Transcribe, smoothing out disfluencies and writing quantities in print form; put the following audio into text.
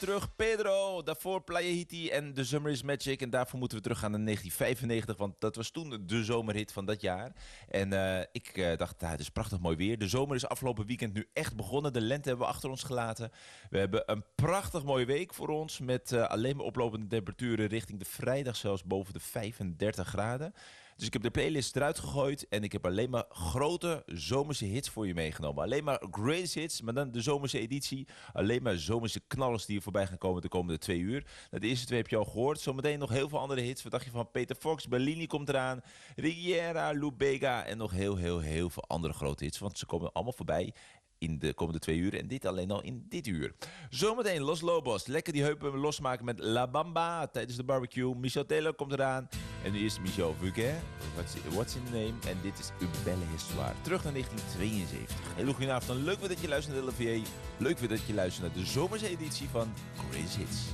terug Pedro, daarvoor Playa Hiti en The Summer is Magic. En daarvoor moeten we teruggaan naar 1995, want dat was toen de zomerhit van dat jaar. En ik dacht, het is prachtig mooi weer. De zomer is afgelopen weekend nu echt begonnen. De lente hebben we achter ons gelaten. We hebben een prachtig mooie week voor ons met alleen maar oplopende temperaturen richting de vrijdag zelfs boven de 35 graden. Dus ik heb de playlist eruit gegooid en ik heb alleen maar grote zomerse hits voor je meegenomen. Alleen maar greatest hits, maar dan de zomerse editie. Alleen maar zomerse knallers die er voorbij gaan komen de komende 2 uur. De eerste 2 heb je al gehoord. Zometeen nog heel veel andere hits. Wat dacht je van Peter Fox? Bellini komt eraan. Riviera, Lou Bega en nog heel veel andere grote hits. Want ze komen allemaal voorbij in de komende 2 uur. En dit alleen al in dit uur. Zometeen Los Lobos. Lekker die heupen losmaken met La Bamba tijdens de barbecue. Michel Taylor komt eraan. En nu is Michel Fugain. What's in the name? En dit is Une Belle Histoire. Terug naar 1972. Heel goedenavond. Leuk weer dat je luistert naar de LVA. Leuk weer dat je luistert naar de zomerse editie van Greatest Hits.